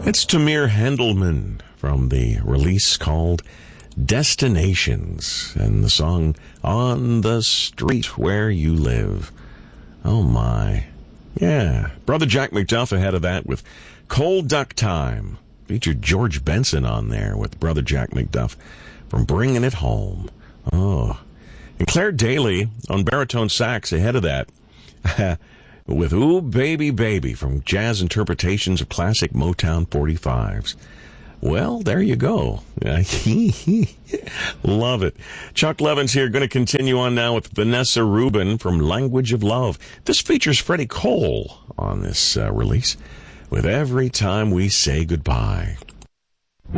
It's Tamir Hendelman from the release called Destinations and the song On the Street Where You Live. Oh my. Yeah. Brother Jack McDuff ahead of that with Cold Duck Time. Featured George Benson on there with Brother Jack McDuff from Bringing It Home. Oh. And Claire Daly on baritone sax ahead of that with Ooh Baby Baby from Jazz Interpretations of Classic Motown 45s. Well, there you go. Love it. Chuck Levins here, going to continue on now with Vanessa Rubin from Language of Love. This features Freddie Cole on this release with Every Time We Say Goodbye.